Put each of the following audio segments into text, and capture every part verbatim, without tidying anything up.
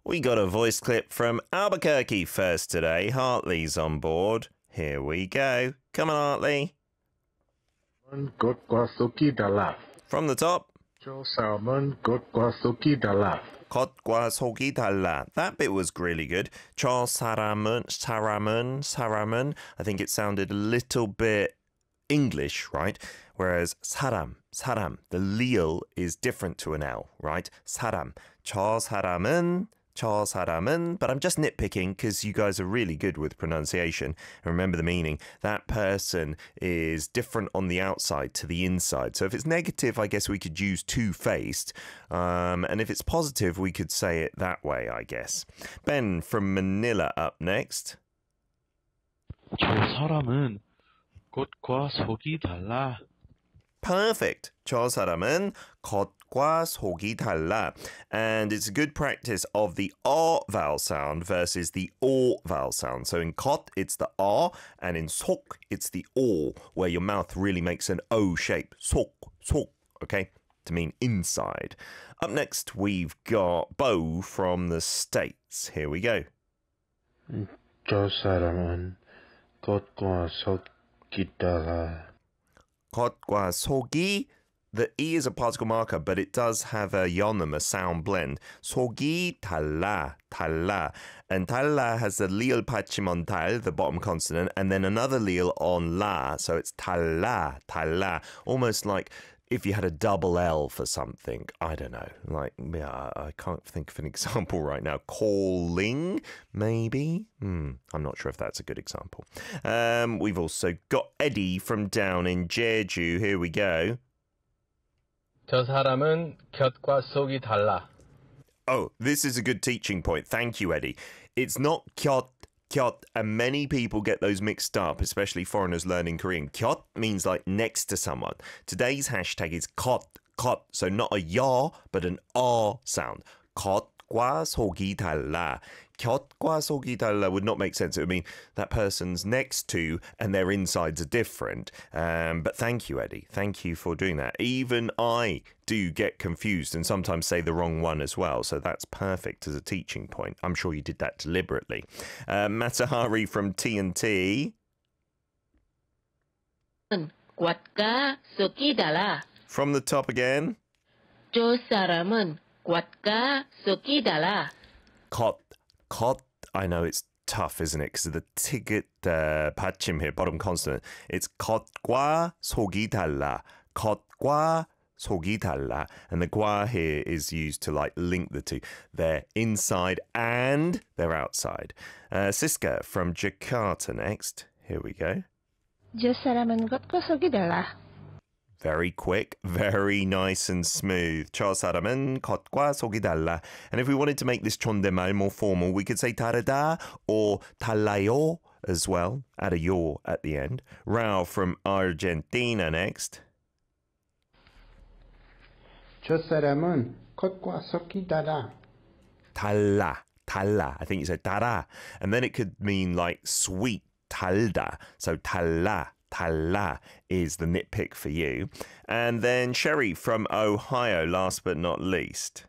We got a voice clip from Albuquerque first today. Hartley's on board. Here we go. Come on, Hartley. Kotkwasuki dala. From the top. Cho salmon kotkwasuki dala. Kotkwasuki dala. That bit was really good. Cho saramon, saramon, saramon. I think it sounded a little bit English, right? Whereas saram, saram, the leal is different to an L, right? Saram. Cho saramon. Cho saramon, but I'm just nitpicking because you guys are really good with pronunciation. And remember the meaning. That person is different on the outside to the inside. So if it's negative, I guess we could use two-faced. Um, and if it's positive, we could say it that way, I guess. Ben from Manila up next. 저 사람은 겉과 속이 달라. Perfect. 저 사람은 겉과 속이 달라. And it's a good practice of the R vowel sound versus the O vowel sound. So in 겉, it's the R, and in 속, it's the O, where your mouth really makes an O shape. 속, 속, okay? To mean inside. Up next, we've got Bo from the States. Here we go. 저 사람은 겉과 속이 달라. 겉과 속이. The E is a particle marker, but it does have a yonym, a sound blend. 속이 달라, 달라. And 달라 has the leal 받침 on 달, the bottom consonant, and then another leal on la. So it's 달라, 달라. Almost like if you had a double L for something. I don't know. Like, yeah, I can't think of an example right now. Calling, maybe? Hmm, I'm not sure if that's a good example. Um, we've also got Eddie from down in Jeju. Here we go. 저 사람은 곁과 속이 달라. Oh, this is a good teaching point. Thank you, Eddie. It's not 곁, 곁, and many people get those mixed up, especially foreigners learning Korean. 곁 means like next to someone. Today's hashtag is 겉, 겉. So not a ya, but an R sound. 겉과 속이 달라. 곁과 속이 달라 would not make sense. It would mean that person's next to and their insides are different. Um, but thank you, Eddie. Thank you for doing that. Even I do get confused and sometimes say the wrong one as well. So that's perfect as a teaching point. I'm sure you did that deliberately. Uh, Matahari from T N T. 겉과 속이 달라. From the top again. 저 사람은 겉과 속이 달라. 겉. 겉, I know it's tough, isn't it? Because of the ticket uh, 받침 here, bottom consonant. It's 겉과 속이 달라. 겉과 속이 달라. And the 과 here is used to like link the two. They're inside and they're outside. Uh, Siska from Jakarta next. Here we go. 저 사람은 겉과 속이 달라. Very quick, very nice and smooth. 저 사람은 겉과 속이 달라. And if we wanted to make this 존댓말 more formal, we could say 다르다 or 달라요 as well. Add a yo at the end. Rao from Argentina next. 저 사람은 겉과 속이 달라. 달라, 달라. I think you said 달아. And then it could mean like sweet, 달다. So 달라. 달라 is the nitpick for you. And then Sherry from Ohio, last but not least.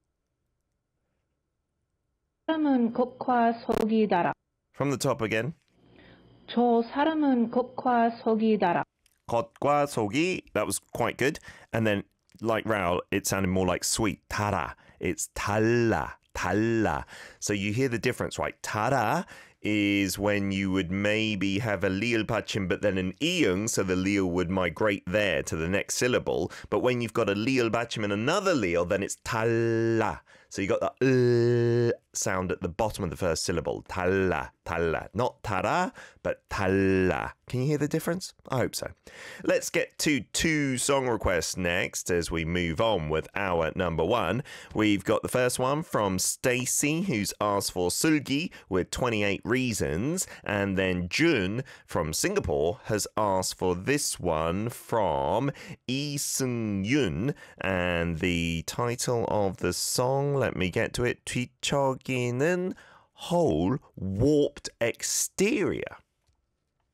사람은 겉과 속이 달아. From the top again. 저 사람은 겉과 속이 달아. 겉과 속이, that was quite good. And then, like Raul, it sounded more like sweet. 달아. It's 달라, 달라. So you hear the difference, right? 달아 is when you would maybe have a leal 받침 but then an iung, so the leal would migrate there to the next syllable. But when you've got a leal 받침 and another leal, then it's 달라. So you got the uh sound at the bottom of the first syllable. 달라, 달라. Not 달아, but 달라. Can you hear the difference? I hope so. Let's get to two song requests next as we move on with our number one. We've got the first one from Stacey, who's asked for Sulgi with twenty-eight Reasons. And then Jun from Singapore has asked for this one from Lee Seung-yun. And the title of the song, let me get to it, 뒤척이는 whole warped exterior.